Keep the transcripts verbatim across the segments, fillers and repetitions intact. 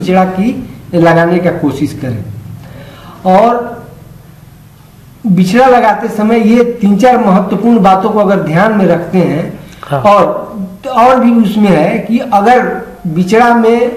बिचड़ा की लगाने का कोशिश करें। और बिचड़ा लगाते समय ये तीन चार महत्वपूर्ण बातों को अगर ध्यान में रखते हैं, हाँ। और और भी उसमें है कि अगर बिचड़ा में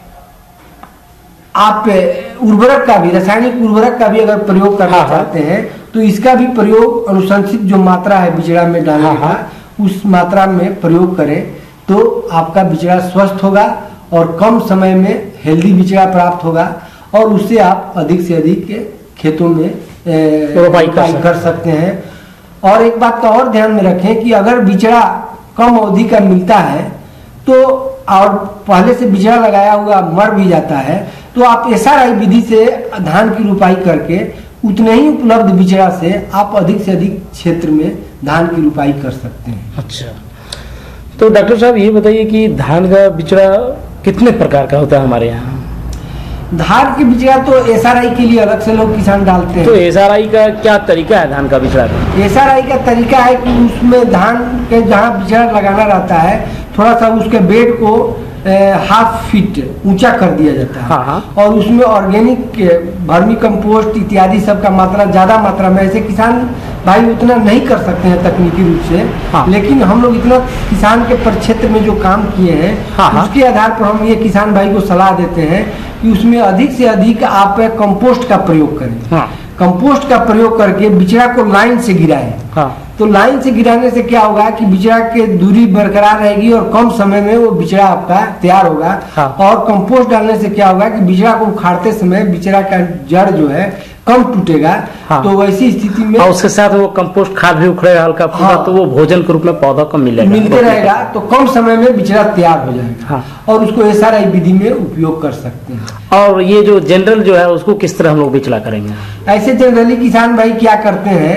आप उर्वरक का भी, रासायनिक उर्वरक का भी अगर प्रयोग करना हाँ। चाहते हैं तो इसका भी प्रयोग अनुशंसित जो मात्रा है बिचड़ा में डालने हाँ। का उस मात्रा में प्रयोग करें तो आपका बिचड़ा स्वस्थ होगा और कम समय में हेल्दी बिचड़ा प्राप्त होगा और उससे आप अधिक से अधिक खेतों में रोपाई कर, कर सकते हैं। और एक बात का और ध्यान में रखें कि अगर बिचड़ा कम अवधि का मिलता है तो और पहले से बिचड़ा लगाया हुआ मर भी जाता है तो आप एसआरआई विधि से धान की रोपाई करके उतने ही उपलब्ध बिचड़ा से आप अधिक से अधिक क्षेत्र में धान की रोपाई कर सकते हैं। अच्छा, तो डॉक्टर साहब ये बताइए कि धान का बिचड़ा कितने प्रकार का होता है हमारे यहाँ? धान के बिचड़ा तो एसआरआई के लिए अलग से लोग किसान डालते हैं। तो एसआरआई का क्या तरीका है धान का बिचड़ा का? एसआरआई का तरीका है कि उसमें धान के जहाँ बिचड़ा लगाना रहता है थोड़ा सा उसके बेड को हाफ फीट ऊंचा कर दिया जाता है हाँ हाँ। और उसमें ऑर्गेनिक वर्मी कंपोस्ट इत्यादि सब का मात्रा ज्यादा मात्रा में, ऐसे किसान भाई उतना नहीं कर सकते हैं तकनीकी रूप से हाँ। लेकिन हम लोग इतना किसान के परिक्षेत्र में जो काम किए हैं हाँ हाँ। उसके आधार पर हम ये किसान भाई को सलाह देते हैं कि उसमें अधिक से अधिक आप कंपोस्ट का प्रयोग करें हाँ। कंपोस्ट का प्रयोग करके बिचड़ा को लाइन से गिराएं हाँ। तो लाइन से गिराने से क्या होगा कि बिचड़ा की दूरी बरकरार रहेगी और कम समय में वो बिचड़ा आपका तैयार होगा हाँ। और कंपोस्ट डालने से क्या होगा कि बिचड़ा को उखाड़ते समय बिचड़ा का जड़ जो है कम टूटेगा हाँ। तो वैसी स्थिति में और उसके साथ वो कंपोस्ट खाद भी उखड़ेगा हल्का फुल्का हाँ। तो वो भोजन के रूप में पौधा को मिलेगा मिलते रहेगा तो कम समय में बिचड़ा तैयार हो जाएगा हाँ। और उसको एसआरआई विधि में उपयोग कर सकते हैं। और ये जो जनरल जो है उसको किस तरह हम लोग बिचड़ा करेंगे? ऐसे जनरली किसान भाई क्या करते हैं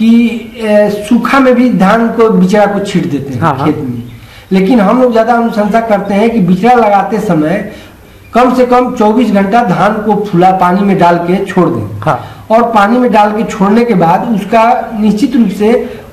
कि सूखा में भी धान को बिचड़ा को छींट देते हैं हाँ। खेत में, लेकिन हम लोग ज्यादा अनुशंसा करते हैं कि बिचड़ा लगाते समय कम से कम चौबीस घंटा धान को फुला पानी में डाल के छोड़ दें हाँ। और पानी में डाल के छोड़ने के बाद उसका निश्चित रूप से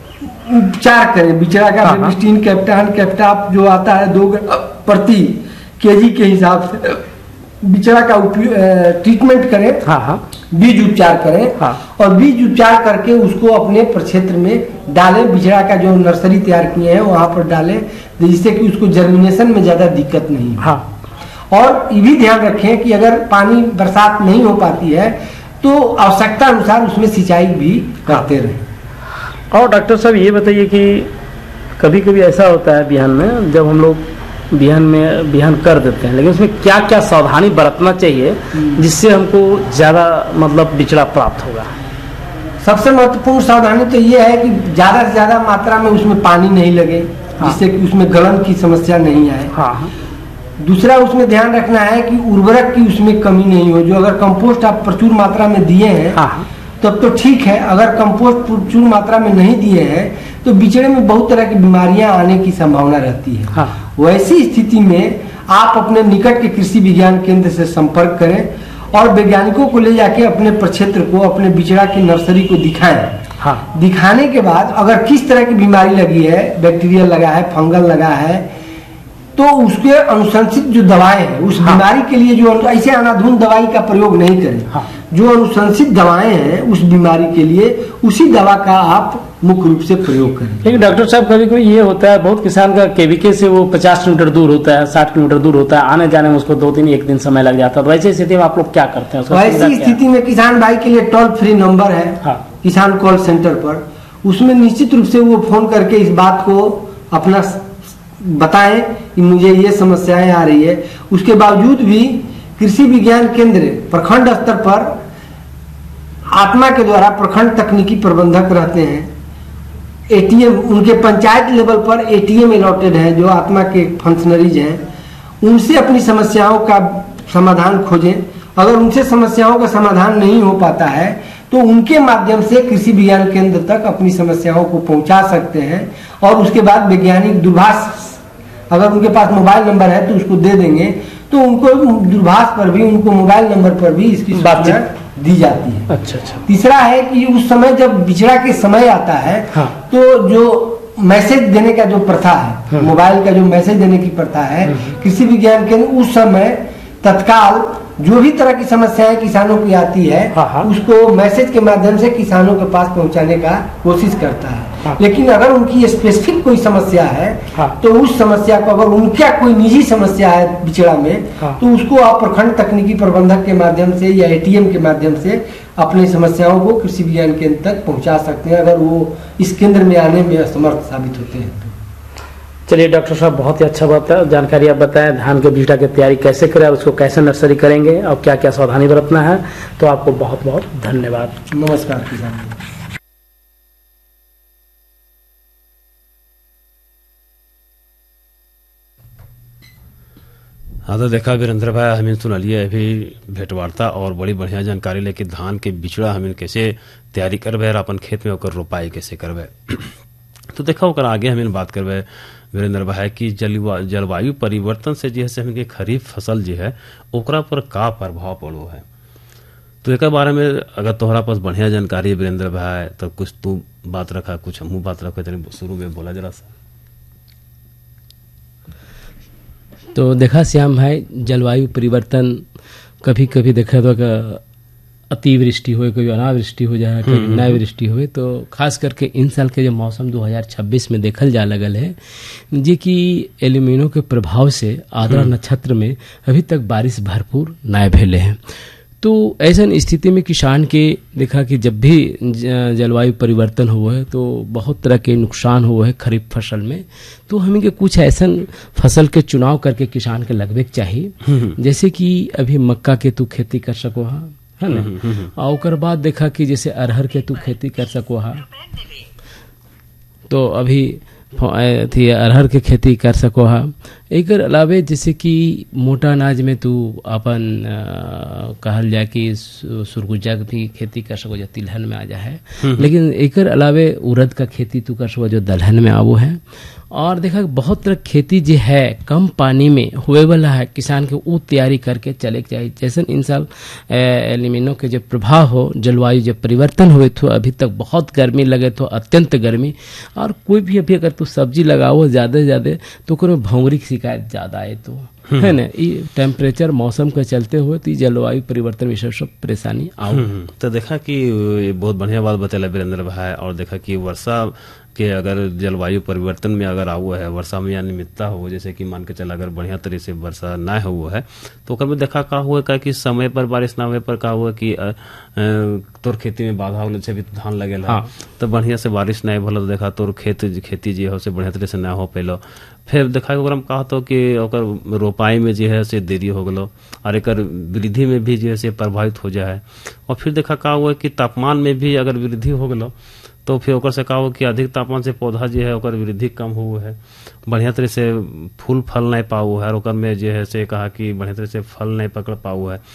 उपचार करें बिचड़ा का हाँ। फेविस्टीन कैप्टान कैप्टाप जो आता है दो प्रति केजी के हिसाब से बिचड़ा का ट्रीटमेंट करें हाँ हाँ। बीज उपचार करें हाँ। और बीज उपचार करके उसको अपने प्रक्षेत्र में डालें। बिचड़ा का जो नर्सरी तैयार किए हैं वहां पर डालें जिससे कि उसको जर्मिनेशन में ज्यादा दिक्कत नहीं हाँ। और ये भी ध्यान रखें कि अगर पानी बरसात नहीं हो पाती है तो आवश्यकता अनुसार उसमें सिंचाई भी करते रहें। और डॉक्टर साहब ये बताइए कि कभी कभी ऐसा होता है बिहान में जब हम लोग बिहान में बिहान कर देते हैं लेकिन उसमें क्या क्या सावधानी बरतना चाहिए जिससे हमको ज्यादा मतलब बिचड़ा प्राप्त होगा? सबसे महत्वपूर्ण सावधानी तो ये है कि ज्यादा से ज्यादा मात्रा में उसमें पानी नहीं लगे हाँ। जिससे कि उसमें गलन की समस्या नहीं आए हाँ। दूसरा उसमें ध्यान रखना है कि उर्वरक की उसमें कमी नहीं हो। जो अगर कंपोस्ट आप प्रचुर मात्रा में दिए हैं हाँ। तब तो ठीक है, अगर कंपोस्ट प्रचुर मात्रा में नहीं दिए हैं तो बिचड़े में बहुत तरह की बीमारियां आने की संभावना रहती है हाँ। वैसी स्थिति में आप अपने निकट के कृषि विज्ञान केंद्र से संपर्क करें और वैज्ञानिकों को ले जाके अपने प्रक्षेत्र को अपने बिचड़ा की नर्सरी को दिखाएं हाँ। दिखाने के बाद अगर किस तरह की बीमारी लगी है, बैक्टीरियल लगा है, फंगल लगा है, तो उसके अनुशंसित जो दवाएं हैं उस हाँ। बीमारी के लिए जो ऐसे अनाधुन दवाई का प्रयोग नहीं करें हाँ। जो अनुशंसित दवाएं हैं उस बीमारी के लिए उसी दवा का आप मुख्य रूप से प्रयोग करें। लेकिन डॉक्टर साहब कभी कभी ये होता है बहुत किसान का केवीके से वो पचास किलोमीटर दूर होता है, साठ किलोमीटर दूर होता है, आने जाने में उसको दो तीन एक दिन समय लग जाता है। वैसी स्थिति में आप लोग क्या करते हैं? वैसी स्थिति में किसान भाई के लिए टोल फ्री नंबर है हाँ। किसान कॉल सेंटर पर, उसमें निश्चित रूप से वो फोन करके इस बात को अपना बताएं कि मुझे ये समस्याएं आ रही है। उसके बावजूद भी कृषि विज्ञान केंद्र प्रखंड स्तर पर आत्मा के द्वारा प्रखंड तकनीकी प्रबंधक रहते हैं। एटीएम उनके पंचायत लेवल पर एटीएम अलॉटेड है जो आत्मा के फंक्शनरीज हैं, उनसे अपनी समस्याओं का समाधान खोजें। अगर उनसे समस्याओं का समाधान नहीं हो पाता है तो उनके माध्यम से कृषि विज्ञान केंद्र तक अपनी समस्याओं को पहुंचा सकते हैं और उसके बाद वैज्ञानिक दूरभाष, अगर उनके पास मोबाइल नंबर है तो उसको दे देंगे तो उनको दूरभाष पर भी, उनको मोबाइल नंबर पर भी इसकी सूचना दी जाती है। अच्छा अच्छा। तीसरा है कि उस समय जब बिचड़ा के समय आता है हाँ। तो जो मैसेज देने का जो प्रथा है, मोबाइल का जो मैसेज देने की प्रथा है, कृषि विज्ञान केंद्र उस समय तत्काल जो भी तरह की समस्याएं किसानों की आती है हाँ हाँ। उसको मैसेज के माध्यम से किसानों के पास पहुंचाने का कोशिश करता है। हाँ। लेकिन अगर उनकी स्पेसिफिक कोई समस्या है हाँ। तो उस समस्या को, अगर उनका कोई निजी समस्या है बिचड़ा में हाँ। तो उसको आप प्रखंड तकनीकी प्रबंधक के माध्यम से या एटीएम के माध्यम से अपनी समस्याओं को कृषि विज्ञान केंद्र तक पहुंचा सकते हैं, अगर वो इस केंद्र में आने में असमर्थ साबित होते हैं। चलिए डॉक्टर साहब, बहुत ही अच्छा बात है, जानकारी आप बताएं धान के बीजड़ा की तैयारी कैसे करें और उसको कैसे नर्सरी करेंगे और क्या क्या सावधानी बरतना है। तो आपको बहुत बहुत धन्यवाद। नमस्कार किसान। हाँ तो देखा वीरेंद्र भाई, हमें सुनलिए अभी भेंटवार्ता और बड़ी बढ़िया जानकारी लेके धान के बिचड़ा हमें कैसे तैयारी करबे और अपन खेत में होकर रोपाई कैसे करबे। तो देखा होकर आगे हमें बात करबे वीरेंद्र भाई की जलवायु परिवर्तन से जो है हमें खरीफ फसल जो है ओकरा पर का प्रभाव पड़ो है। तो एक बारे में अगर तोहरा पास बढ़िया जानकारी है वीरेंद्र भाई तो कुछ तू बात रखा, कुछ हमू बात रखा, शुरू में बोला जरा सा। तो देखा श्याम भाई, जलवायु परिवर्तन कभी कभी देखा तो अतिवृष्टि हो, कभी अनावृष्टि हो जाए, कभी अनावृष्टि हो, तो खास करके इन साल के जो मौसम दो हज़ार छब्बीस में देखल जा लगल है जी कि एलिमिनो के प्रभाव से आद्रा नक्षत्र में अभी तक बारिश भरपूर न भेले हैं। तो ऐसा स्थिति में किसान के देखा कि जब भी जलवायु परिवर्तन हुआ है तो बहुत तरह के नुकसान हुआ है खरीफ फसल में। तो हमें के कुछ ऐसा फसल के चुनाव करके किसान के लगवे के चाहिए, जैसे कि अभी मक्का के तू खेती कर सको हा, है ना, और ओकर बाद देखा कि जैसे अरहर के तू खेती कर सको हा, तो अभी थी अरहर के खेती कर सको हा। एक अलावे जैसे कि मोटा अनाज में तू अपन कहल जाए कि सुरगुजा भी खेती कर सको जो तिलहन में आ जा है, लेकिन एक अलावे उड़द का खेती तू कर सको जो दलहन में आवो है। और देखा बहुत तरह खेती जो है कम पानी में हुए वाला है, किसान के वो तैयारी करके चले के चाहिए। जैसे इन साल एलिमिनो के जो प्रभाव हो, जलवायु जो परिवर्तन हुए तो अभी तक बहुत गर्मी लगे तो अत्यंत गर्मी, और कोई भी अभी अगर तू सब्जी लगाओ ज्यादा से ज्यादा तो कोई भौंगरी की शिकायत ज्यादा आए तो है ना, ये टेम्परेचर मौसम के चलते हुए तो जलवायु परिवर्तन विषय सब परेशानी आओ। तो देखा कि बहुत बढ़िया बात बतेला वीरेंद्र भाई। और देखा कि वर्षा के अगर जलवायु परिवर्तन में अगर हुआ है, वर्षा में अनियमितता हो, जैसे कि मान के चला अगर बढ़िया तरह से वर्षा ना हुआ है तो ओकर में देखा का हुआ का कि समय पर बारिश ना हुए पर का हुआ कि तोर खेती में बाधा होने से भी धान लगेला। हाँ। तो बढ़िया से बारिश नहीं भलो तो देखा तोर खेत खेती जो है बढ़िया तरह से ना हो पेलो। फिर देखा ओकरा कहा तो कि ओकर रोपाई में जो है से देरी हो गलो और एक वृद्धि में भी जो है से प्रभावित हो जाए। और फिर देखा का हुआ कि तापमान में भी अगर वृद्धि हो गलो तो फिर ओकर से का हो कि अधिक तापमान से पौधा जो है ओकर वृद्धि कम हुआ है, बढ़िया तरह से फूल फल नहीं पाऊ है, और ओकर में जो है से कहा कि बढ़िया तरह से फल नहीं पकड़ पाऊ है।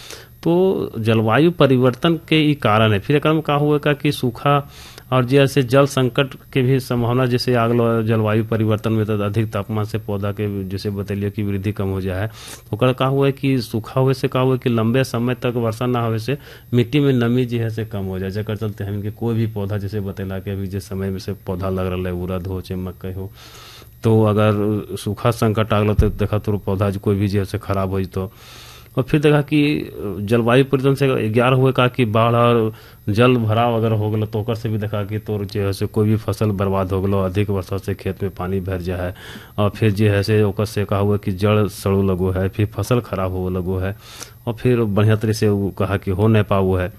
तो जलवायु परिवर्तन के ही कारण है। फिर एक का हुआ का कि सूखा और जैसे जल संकट के भी संभावना जैसे आगलो जलवायु परिवर्तन में तो अधिक तापमान से पौधा के जैसे बतैलिए कि वृद्धि कम हो जाए। ओकर का हुआ है कि सूखा हुए से का हुआ कि लंबे समय तक वर्षा ना होने से मिट्टी में नमी जो है से कम हो जाए, जकर चलते हम कोई भी पौधा जैसे बतैला कि अभी जिस समय में से पौधा लग रहा है उड़द हो चाहे मकई हो, तो अगर सूखा संकट आगलो तो देखा तो पौधा कोई भी जो है से खराब हो तो। और फिर देखा कि जलवायु परिवर्तन से ग्यारह हुए का कि बाढ़ और जल भराव अगर हो गलो तो ओकर से भी देखा कि तोर जो है से कोई भी फसल बर्बाद हो गलो, अधिक वर्षा से खेत में पानी भर जाए और फिर जो है से ओकर से कहा हुआ कि जड़ सड़ू लगो है, फिर फसल खराब हो लगो है, और फिर बढ़िया तरह से वो कहा कि हो नहीं पाओ है।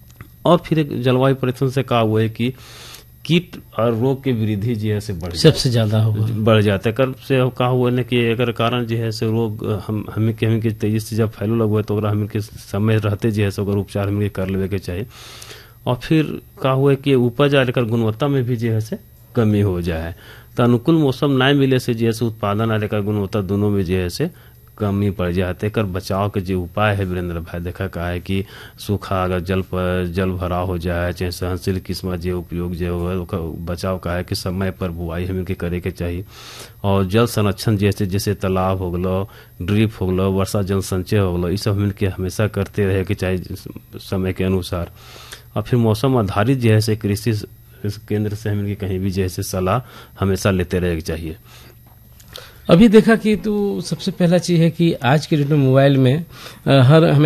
और फिर जलवायु परिवर्तन से कहा हुआ है कि कीट और रोग की वृद्धि जो है से बढ़ सबसे ज्यादा बढ़ जाता है। कर से कहा हुआ है कि अगर कारण जो है से रोग हम हमें के हमें के तेजी से जब फैलू लगो है तो हमें के समय रहते जो है से उपचार हमें कर लेवे के चाहिए। और फिर कहा हुआ है कि उपज और गुणवत्ता में भी जो है से कमी हो जाए, तो अनुकूल मौसम न मिले से जो है से उत्पादन और गुणवत्ता दोनों में जो है से कमी पड़ जाते। कर बचाव के जो उपाय है वीरेंद्र भाई देखा का है कि सूखा अगर जल पर जल भरा हो जाए चाहे सहनशील किस्म जो उपयोग जो है बचाव का है कि समय पर बुआई हमें के करे के चाहिए। और जल संरक्षण जैसे जैसे तालाब हो गलो, ड्रिप हो गलो, वर्षा जल संचय हो गलो, ये सब हमें के हमेशा करते रहे के चाहिए समय के अनुसार। और फिर मौसम आधारित जो है से कृषि केंद्र से हमें कहीं भी जैसे सलाह हमेशा लेते रहे के चाहिए। अभी देखा कि तो सबसे पहला चीज है कि आज के डेट में मोबाइल में अ, हर हमें